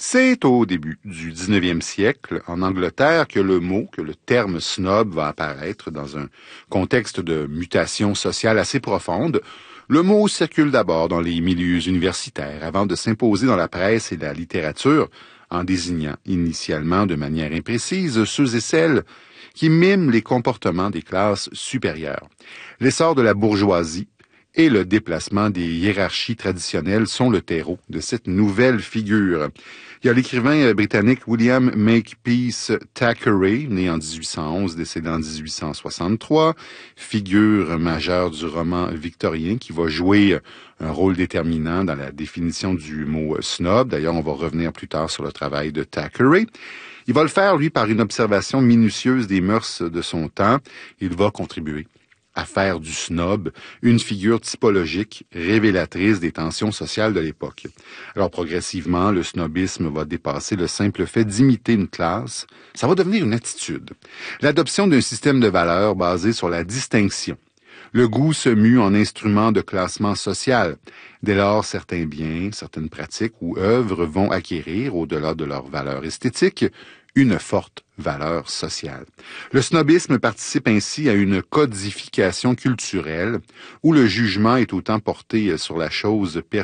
C'est au début du 19e siècle, en Angleterre, que le terme snob va apparaître dans un contexte de mutation sociale assez profonde. Le mot circule d'abord dans les milieux universitaires avant de s'imposer dans la presse et la littérature, en désignant initialement de manière imprécise ceux et celles qui miment les comportements des classes supérieures. L'essor de la bourgeoisie et le déplacement des hiérarchies traditionnelles sont le terreau de cette nouvelle figure. Il y a l'écrivain britannique William Makepeace Thackeray, né en 1811, décédé en 1863, figure majeure du roman victorien qui va jouer un rôle déterminant dans la définition du mot snob. D'ailleurs, on va revenir plus tard sur le travail de Thackeray. Il va le faire, lui, par une observation minutieuse des mœurs de son temps. Il va contribuer à faire du snob une figure typologique révélatrice des tensions sociales de l'époque. Alors progressivement, le snobisme va dépasser le simple fait d'imiter une classe. Ça va devenir une attitude. L'adoption d'un système de valeurs basé sur la distinction. Le goût se mue en instrument de classement social. Dès lors, certains biens, certaines pratiques ou œuvres vont acquérir, au-delà de leur valeur esthétique, une forte valeur sociale. Le snobisme participe ainsi à une codification culturelle où le jugement est autant porté sur la chose